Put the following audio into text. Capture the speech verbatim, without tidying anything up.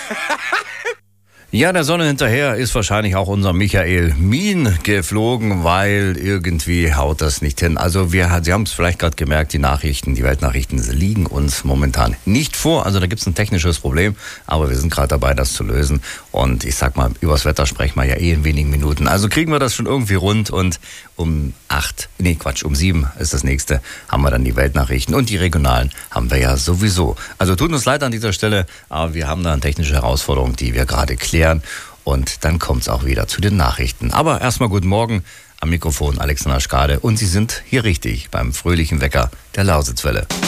Ja, der Sonne hinterher ist wahrscheinlich auch unser Michael Mien geflogen, weil irgendwie haut das nicht hin. Also wir, Sie haben es vielleicht gerade gemerkt, die Nachrichten, die Weltnachrichten liegen uns momentan nicht vor. Also da gibt es ein technisches Problem, aber wir sind gerade dabei, das zu lösen. Und ich sag mal, übers Wetter sprechen wir ja eh in wenigen Minuten. Also kriegen wir das schon irgendwie rund und um acht, nee Quatsch, um sieben ist das nächste, haben wir dann die Weltnachrichten und die regionalen haben wir ja sowieso. Also tut uns leid an dieser Stelle, aber wir haben da eine technische Herausforderung, die wir gerade klären und dann kommt es auch wieder zu den Nachrichten. Aber erstmal guten Morgen, am Mikrofon Alexander Skade und Sie sind hier richtig beim fröhlichen Wecker der Lausitzwelle.